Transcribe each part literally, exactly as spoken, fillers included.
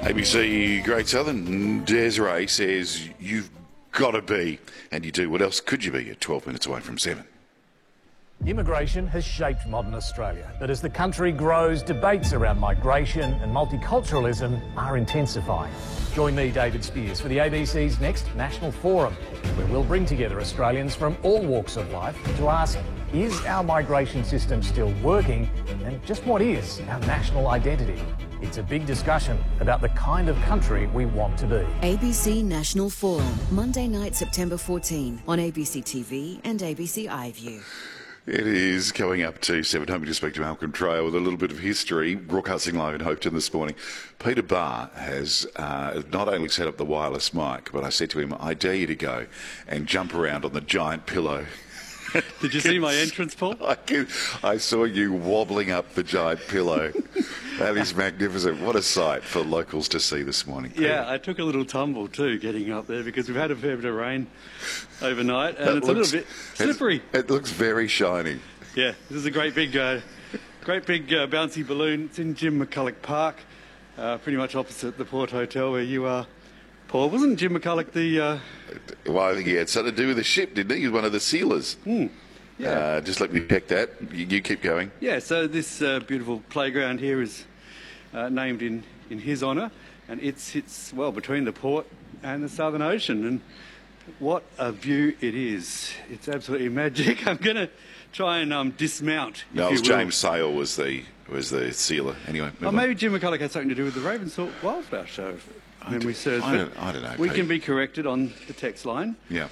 A B C Great Southern, Desiree says you've got to be, and you do. What else could you be at twelve minutes away from seven? Immigration has shaped modern Australia, but as the country grows, debates around migration and multiculturalism are intensifying. Join me, David Spears, for the A B C's next National Forum, where we'll bring together Australians from all walks of life to ask, is our migration system still working, and just what is our national identity? It's a big discussion about the kind of country we want to be. A B C National Forum, Monday night, September fourteenth, on A B C T V and A B C iView. It is coming up to seven. Hoping to speak to Malcolm Trail with a little bit of history. Broadcasting live in Hopeton this morning. Peter Barr has uh, not only set up the wireless mic, but I said to him, I dare you to go and jump around on the giant pillow. Did you see my entrance, Paul? I, can, I saw you wobbling up the giant pillow. That is magnificent. What a sight for locals to see this morning, Peter. Yeah, I took a little tumble too getting up there because we've had a fair bit of rain overnight and That it's looks, a little bit slippery. It looks very shiny. Yeah, this is a great big, uh, great big uh, bouncy balloon. It's in Jim McCulloch Park, uh, pretty much opposite the Port Hotel where you are, Paul. Wasn't Jim McCulloch the... Uh... Well, I think he had something to do with the ship, didn't he? He was one of the sealers. Mm. Yeah. Uh, just let me check that. You, you keep going. Yeah, so this uh, beautiful playground here is uh, named in, in his honour, and it sits, well, between the port and the Southern Ocean, and what a view it is. It's absolutely magic. I'm going to try and um, dismount, if No, it was you will. James Sale was the, was the sealer. Anyway, Oh, maybe Jim McCulloch had something to do with the Ravensthorpe Wildflower Show, if memory serves. I don't, I don't know. We Pete. can be corrected on the text line. Yeah.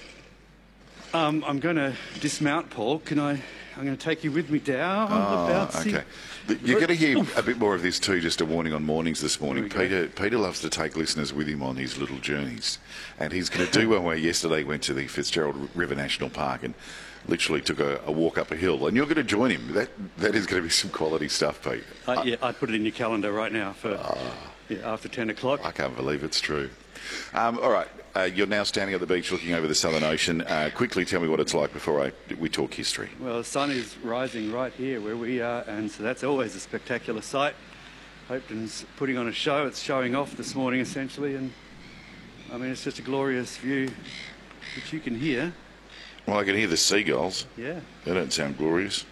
Um, I'm going to dismount, Paul. Can I? I'm going to take you with me down Oh, the bouncy. okay. You're going to hear a bit more of this too, just a warning on mornings this morning. There we Peter Peter loves to take listeners with him on his little journeys. And he's going to do one where yesterday he went to the Fitzgerald River National Park and literally took a, a walk up a hill. And you're going to join him. That That is going to be some quality stuff, Pete. Uh, yeah, I'd put it in your calendar right now for yeah, after ten o'clock. I can't believe it's true. Um, all right. Uh, you're now standing at the beach looking over the Southern Ocean. Uh, quickly tell me what it's like before I, we talk history. Well, the sun is rising right here where we are, and so that's always a spectacular sight. Hopeton's putting on a show. It's showing off this morning, essentially, and I mean, it's just a glorious view, which you can hear. Well, I can hear the seagulls. Yeah. They don't sound glorious.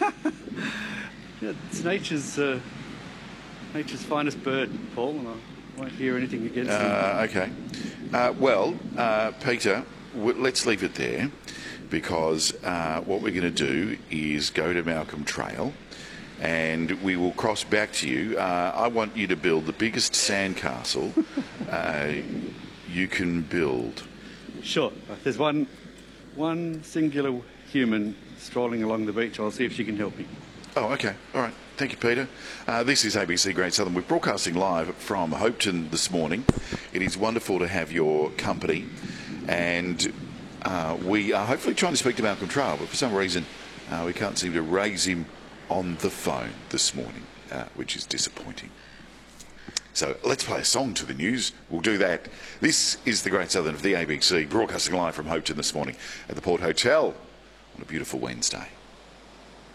Yeah, it's nature's uh, nature's finest bird, Paul, and I won't hear anything against them. Uh, okay. Uh, well, uh, Peter, w- let's leave it there because uh, what we're going to do is go to Malcolm Trail and we will cross back to you. Uh, I want you to build the biggest sandcastle uh, you can build. Sure. There's one, one singular human strolling along the beach. I'll see if she can help me. Oh, okay. All right. Thank you, Peter. Uh, this is A B C Great Southern. We're broadcasting live from Hopeton this morning. It is wonderful to have your company, and uh, we are hopefully trying to speak to Malcolm Trail, but for some reason uh, we can't seem to raise him on the phone this morning, uh, which is disappointing. So let's play a song to the news. We'll do that. This is the Great Southern of the A B C, broadcasting live from Hopeton this morning at the Port Hotel on a beautiful Wednesday.